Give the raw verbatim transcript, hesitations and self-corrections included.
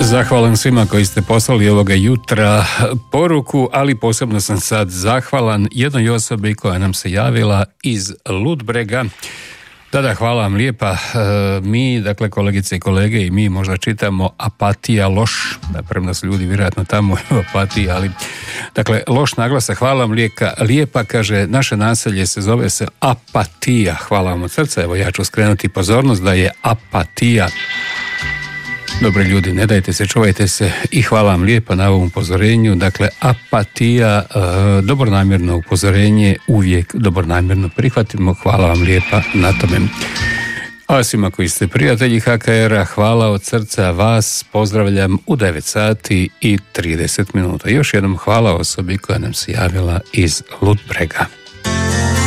Zahvalan svima koji ste poslali ovoga jutra poruku, ali posebno sam sad zahvalan jednoj osobi koja nam se javila iz Ludbrega. Da, da, hvala vam lijepa. E, mi, dakle, kolegice i kolege, i mi možda čitamo apatija loš, da premda su ljudi vjerojatno tamo u apatiji, ali dakle, loš naglasak. Hvala vam lijeka, lijepa, kaže, naše naselje se zove se Apatija. Hvala vam od srca, evo ja ću skrenuti pozornost da je Apatija. Dobri ljudi, ne dajte se, čuvajte se i hvala vam lijepa na ovom upozorenju. Dakle, apatija, e, dobronamjerno upozorenje, uvijek dobronamjerno prihvatimo. Hvala vam lijepa na tome. A svima koji ste prijatelji ha ka er-a, hvala od srca, vas pozdravljam u devet sati i trideset minuta. Još jednom hvala osobi koja nam se javila iz Ludbrega.